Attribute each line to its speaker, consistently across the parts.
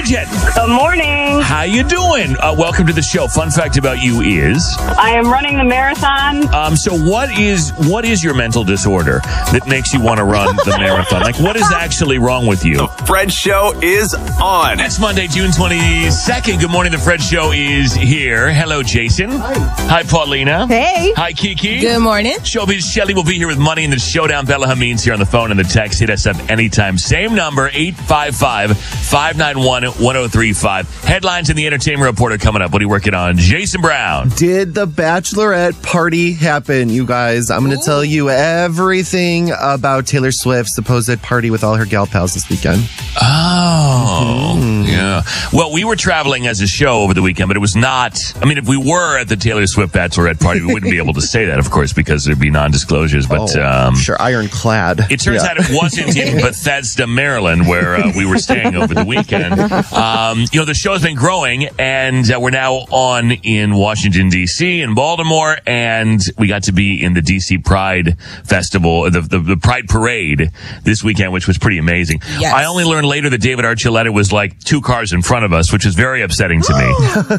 Speaker 1: Bridget.
Speaker 2: Good morning.
Speaker 1: How you doing? Welcome to the show. Fun fact about you is...
Speaker 2: I am running the marathon.
Speaker 1: So what is your mental disorder that makes you want to run the marathon? Like, what is actually wrong with you?
Speaker 3: The Fred Show is on.
Speaker 1: It's Monday, June 22nd. Good morning. The Fred Show is here. Hello, Jason. Hi, Paulina.
Speaker 4: Hey.
Speaker 1: Hi, Kiki.
Speaker 4: Good morning.
Speaker 1: Showbiz Shelly will be here with Money in the Showdown. Bella Hameen's here on the phone and the text. Hit us up anytime. Same number, 855-591-1035. Headlines in the Entertainment Reporter coming up. What are you working on? Jason Brown.
Speaker 5: Did the bachelorette party happen, you guys? I'm going to tell you everything about Taylor Swift's supposed party with all her gal pals this weekend.
Speaker 1: Oh, yeah. Well, we were traveling as a show over the weekend, but it was not... I mean, if we were at the Taylor Swift bachelorette party, we wouldn't be able to say that, of course, because there'd be non-disclosures. But
Speaker 5: sure, ironclad.
Speaker 1: It turns out it wasn't in Bethesda, Maryland, where we were staying over the weekend. The show's been growing, and we're now on in Washington, D.C., and Baltimore, and we got to be in the D.C. Pride Festival, the Pride Parade this weekend, which was pretty amazing.
Speaker 4: Yes.
Speaker 1: I only learned later that David Archuleta was like 2 cars in front of us, which was very upsetting to me.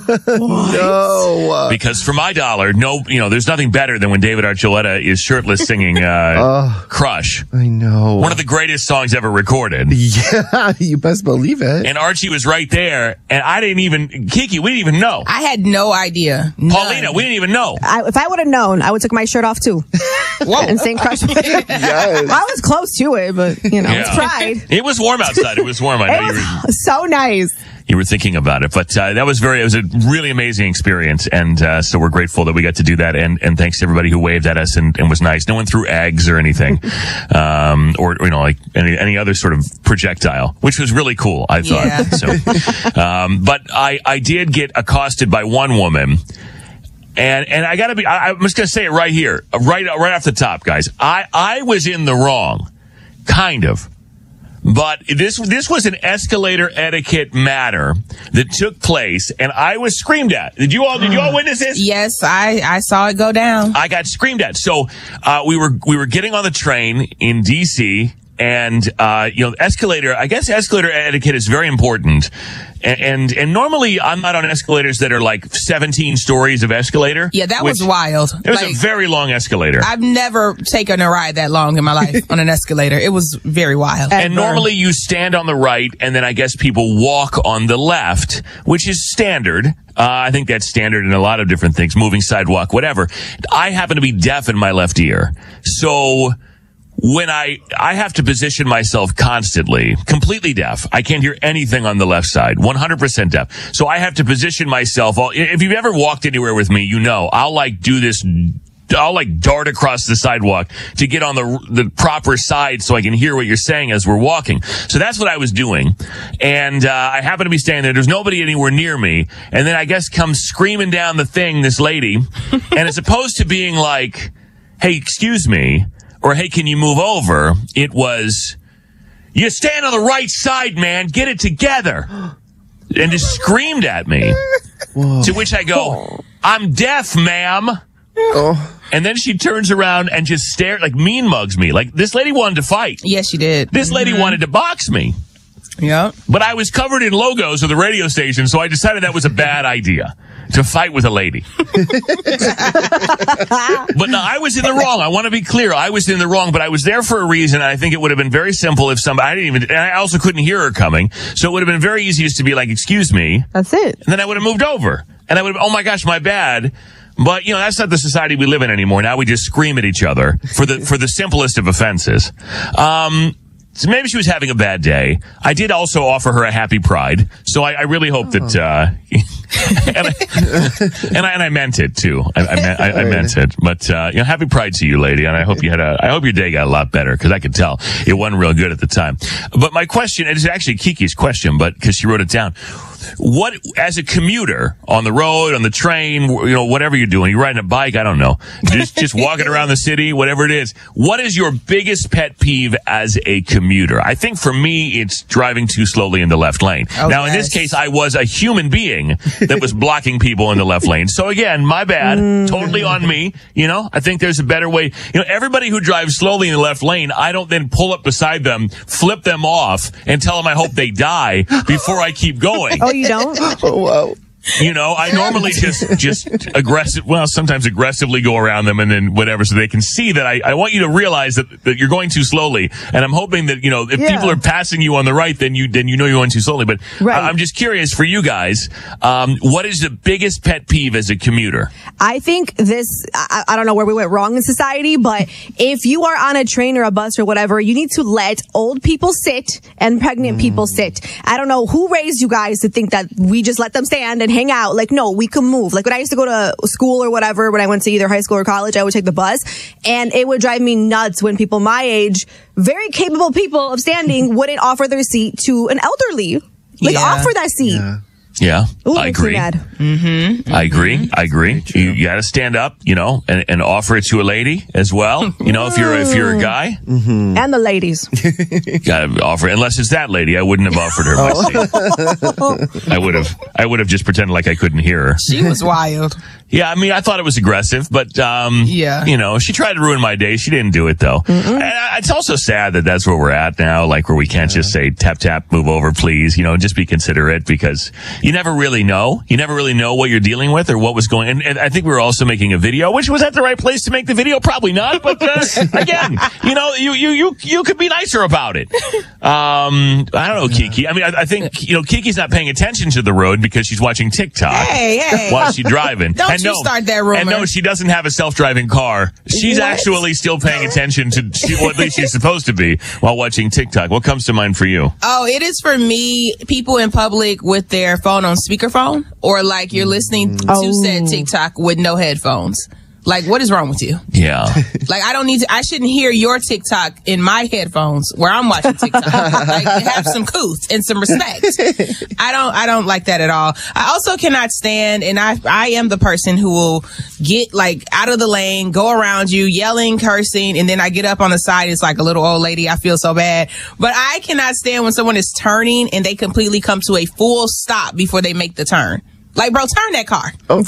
Speaker 5: No.
Speaker 1: Because for my dollar, there's nothing better than when David Archuleta is shirtless singing Crush.
Speaker 5: I know.
Speaker 1: One of the greatest songs ever recorded.
Speaker 5: Yeah, you best believe it.
Speaker 1: And Archie was right there, and Kiki, we didn't even know.
Speaker 4: I had no idea.
Speaker 1: Paulina, we didn't even know.
Speaker 6: If I would have known, I would take my shirt off too. And sing Crush.
Speaker 5: Yes.
Speaker 6: I was close to it, but it's Pride.
Speaker 1: It was warm outside. It was warm. I know
Speaker 6: It was so nice.
Speaker 1: You were thinking about it, but it was a really amazing experience, and so we're grateful that we got to do that, and thanks to everybody who waved at us and was nice. No one threw eggs or anything, or like any other sort of projectile, which was really cool, I thought.
Speaker 4: Yeah.
Speaker 1: So, but I did get accosted by one woman. And I'm just gonna say it right here, right off the top, guys. I was in the wrong, kind of. But this was an escalator etiquette matter that took place, and I was screamed at. Did you all witness this?
Speaker 4: Yes, I saw it go down.
Speaker 1: I got screamed at. So we were getting on the train in DC, and escalator etiquette is very important. And normally I'm not on escalators that are like 17 stories of escalator.
Speaker 4: Yeah, that was wild.
Speaker 1: It was a very long escalator.
Speaker 4: I've never taken a ride that long in my life on an escalator. It was very wild.
Speaker 1: And normally you stand on the right, and then I guess people walk on the left, which is standard. I think that's standard in a lot of different things, moving sidewalk, whatever. I happen to be deaf in my left ear. So when I have to position myself constantly, completely deaf. I can't hear anything on the left side, 100% deaf. So I have to position myself. If you've ever walked anywhere with me, I'll do this. I'll dart across the sidewalk to get on the proper side so I can hear what you're saying as we're walking. So that's what I was doing. And I happen to be standing there. There's nobody anywhere near me. And then I guess comes screaming down the thing, this lady. And as opposed to being like, hey, excuse me, or hey, can you move over? It was, you stand on the right side, man. Get it together. And just screamed at me. Whoa. To which I go, I'm deaf, ma'am. Oh. And then she turns around and just stared, mean mugs me. This lady wanted to fight.
Speaker 4: Yes, she did.
Speaker 1: This lady wanted to box me.
Speaker 4: Yeah.
Speaker 1: But I was covered in logos of the radio station, so I decided that was a bad idea. To fight with a lady. But no, I was in the wrong. I want to be clear. I was in the wrong, but I was there for a reason. And I think it would have been very simple if and I also couldn't hear her coming. So it would have been very easy just to be like, excuse me.
Speaker 6: That's it.
Speaker 1: And then I would have moved over. And I would have, oh my gosh, my bad. But, that's not the society we live in anymore. Now we just scream at each other for the simplest of offenses. So maybe she was having a bad day. I did also offer her a happy Pride. So I really hope that, and I meant it too. I meant it. But, happy Pride to you, lady. And I hope I hope your day got a lot better, because I could tell it wasn't real good at the time. But my question, it is actually Kiki's question, but because she wrote it down. what, as a commuter on the road, on the train, whatever you're doing, you're riding a bike, I don't know, just walking around the city, whatever it is, what is your biggest pet peeve as a commuter? I think for me, it's driving too slowly in the left lane.
Speaker 4: Oh,
Speaker 1: now, in this case, I was a human being that was blocking people in the left lane. So again, my bad, totally on me. I think there's a better way. Everybody who drives slowly in the left lane, I don't then pull up beside them, flip them off, and tell them I hope they die before I keep going.
Speaker 6: Oh, you don't?
Speaker 5: Oh, wow.
Speaker 1: I normally just sometimes aggressively go around them and then whatever, so they can see that I want you to realize that you're going too slowly. And I'm hoping that, if people are passing you on the right, then you know you're going too slowly. But
Speaker 6: right.
Speaker 1: I'm just curious for you guys, what is the biggest pet peeve as a commuter?
Speaker 6: I think I don't know where we went wrong in society, but if you are on a train or a bus or whatever, you need to let old people sit and pregnant people sit. I don't know who raised you guys to think that we just let them stand and hang out. Like, no, we can move. Like when I used to go to school or whatever, when I went to either high school or college, I would take the bus, and it would drive me nuts when people my age, very capable people of standing, wouldn't offer their seat to an elderly. Like, offer that seat.
Speaker 1: Yeah,
Speaker 6: Ooh,
Speaker 1: I agree.
Speaker 6: Mm-hmm.
Speaker 1: I agree. You got to stand up, and offer it to a lady as well. If you're a guy,
Speaker 6: and the ladies,
Speaker 1: got to offer it. Unless it's that lady, I wouldn't have offered her my seat. I would have just pretended like I couldn't hear her.
Speaker 4: She was wild.
Speaker 1: Yeah, I mean, I thought it was aggressive, but, she tried to ruin my day. She didn't do it, though. And it's also sad that that's where we're at now, like where we can't just say, tap, tap, move over, please, just be considerate, because you never really know. You never really know what you're dealing with or what was going on. And I think we were also making a video, which was that the right place to make the video? Probably not, but, again, you could be nicer about it. I don't know, Kiki. I mean, I think, Kiki's not paying attention to the road because she's watching TikTok.
Speaker 4: Hey.
Speaker 1: While she's driving.
Speaker 4: Don't you start that rumor.
Speaker 1: And no, she doesn't have a self-driving car. She's actually still paying attention to, at least she's supposed to be, while watching TikTok. What comes to mind for you?
Speaker 4: Oh, it is for me, people in public with their phone on speakerphone, or like you're listening to said TikTok with no headphones. Like, what is wrong with you?
Speaker 1: Yeah.
Speaker 4: Like, I shouldn't hear your TikTok in my headphones where I'm watching TikTok. Like, have some couth and some respect. I don't like that at all. I also cannot stand, and I am the person who will get like out of the lane, go around you, yelling, cursing, and then I get up on the side. It's like a little old lady. I feel so bad. But I cannot stand when someone is turning and they completely come to a full stop before they make the turn. Like, bro, turn that car. Oh.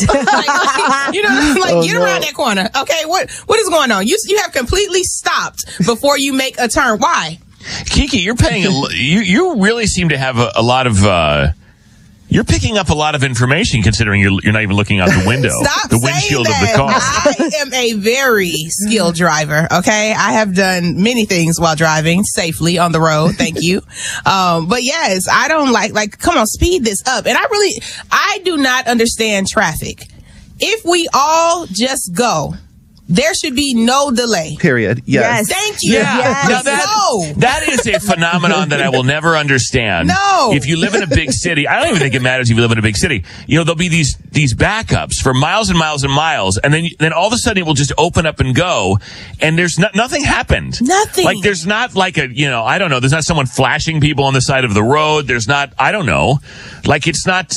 Speaker 4: Get around that corner. Okay, what is going on? You have completely stopped before you make a turn. Why?
Speaker 1: Kiki, you're paying. You really seem to have a lot of. You're picking up a lot of information, considering you're not even looking out the window, the windshield of the car.
Speaker 4: I am a very skilled driver. Okay, I have done many things while driving safely on the road. Thank you. But yes, I don't like. Come on, speed this up. And I do not understand traffic. If we all just go, there should be no delay.
Speaker 5: Period. Yes.
Speaker 4: Thank you.
Speaker 1: Yeah.
Speaker 4: Yes.
Speaker 1: Now that is a phenomenon that I will never understand.
Speaker 4: No.
Speaker 1: If you live in a big city, I don't even think it matters if you live in a big city. There'll be these backups for miles and miles and miles, and then all of a sudden it will just open up and go, and there's nothing happened.
Speaker 4: Nothing.
Speaker 1: Like there's not like I don't know. There's not someone flashing people on the side of the road. There's not. I don't know. Like it's not.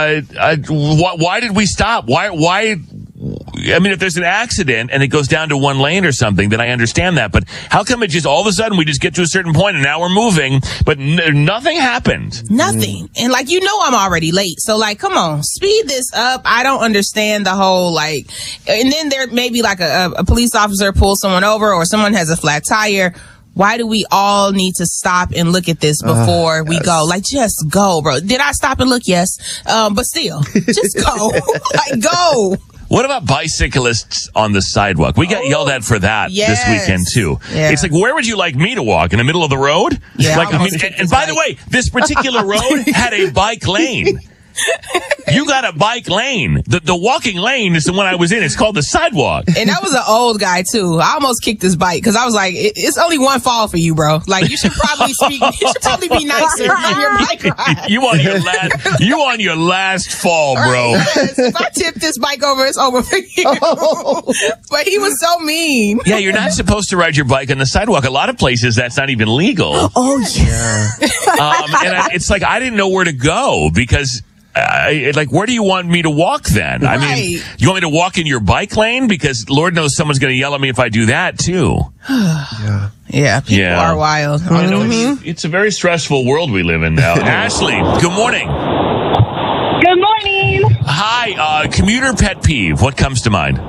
Speaker 1: Why did we stop? Why? I mean, if there's an accident and it goes down to one lane or something, then I understand that. But how come it just all of a sudden we just get to a certain point and now we're moving, but nothing happened?
Speaker 4: Nothing. And I'm already late. So come on, speed this up. I don't understand the whole and then there may be a police officer pulls someone over or someone has a flat tire. Why do we all need to stop and look at this before we go? Just go, bro. Did I stop and look? Yes. But still, just go. Go.
Speaker 1: What about bicyclists on the sidewalk? We got yelled at for that this weekend too.
Speaker 4: Yeah.
Speaker 1: It's like, where would you like me to walk? In the middle of the road?
Speaker 4: Yeah.
Speaker 1: And by the way, this particular road had a bike lane. You got a bike lane. The walking lane is the one I was in. It's called the sidewalk.
Speaker 4: And that was an old guy too. I almost kicked his bike because I was like, "It's only one fall for you, bro. Like you should probably be nicer on your bike ride."
Speaker 1: You on your last fall, bro.
Speaker 4: Right, yes. If I tip this bike over, it's over for you. But he was so mean.
Speaker 1: Yeah, you're not supposed to ride your bike on the sidewalk. A lot of places that's not even legal.
Speaker 6: Oh, yeah.
Speaker 1: It's like I didn't know where to go because. Where do you want me to walk then? I mean, you want me to walk in your bike lane? Because Lord knows someone's going to yell at me if I do that too.
Speaker 4: Yeah, people are wild.
Speaker 1: I know it's a very stressful world we live in now. Ashley, good morning.
Speaker 2: Good morning.
Speaker 1: Hi, commuter pet peeve. What comes to mind?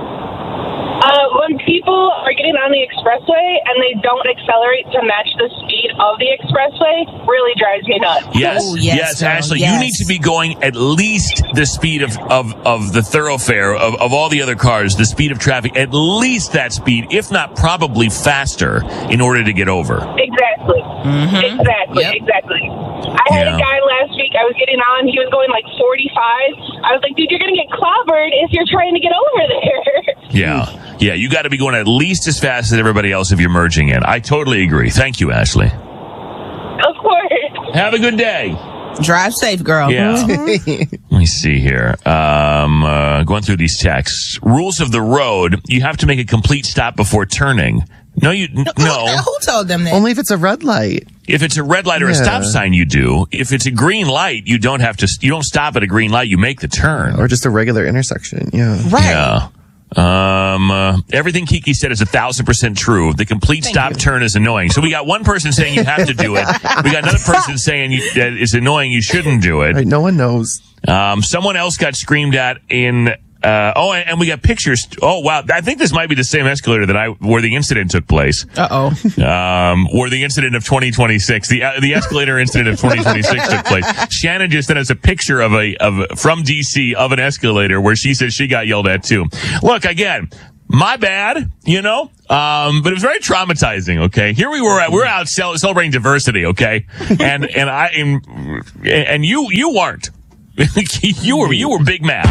Speaker 2: When people are getting on the expressway and they don't accelerate to match the speed of the expressway, really drives me nuts.
Speaker 1: Yes,
Speaker 4: Ooh, yes, girl,
Speaker 1: Ashley,
Speaker 4: yes.
Speaker 1: you need to be going at least the speed of the thoroughfare of all the other cars, the speed of traffic, at least that speed, if not probably faster, in order to get over.
Speaker 2: Exactly. Exactly. I had a guy last week, I was getting on, he was going like 45. I was like, dude, you're going to get clobbered if you're trying to get over there.
Speaker 1: Yeah, you got to be going at least as fast as everybody else if you're merging in. I totally agree. Thank you, Ashley.
Speaker 2: Of course.
Speaker 1: Have a good day.
Speaker 4: Drive safe, girl.
Speaker 1: Yeah. Let me see here. Going through these texts. Rules of the road. You have to make a complete stop before turning. No.
Speaker 4: Who told them that?
Speaker 5: Only if it's a red light.
Speaker 1: If it's a red light or a stop sign, you do. If it's a green light, you don't have to. You don't stop at a green light. You make the turn.
Speaker 5: Or just a regular intersection. Yeah.
Speaker 4: Right.
Speaker 1: Yeah. Everything Kiki said is 1,000% true. The complete stop turn is annoying. So we got one person saying you have to do it. We got another person saying that it's annoying. You shouldn't do it.
Speaker 5: Right, no one knows.
Speaker 1: Someone else got screamed at in. And we got pictures. Oh wow, I think this might be the same escalator where the incident took place. Where the incident of 2026, the escalator incident of 2026 took place. Shannon just sent us a picture from DC of an escalator where she said she got yelled at too. Look, again, my bad, but it was very traumatizing. Okay, here we were out celebrating diversity. Okay, and you weren't. You were big mad.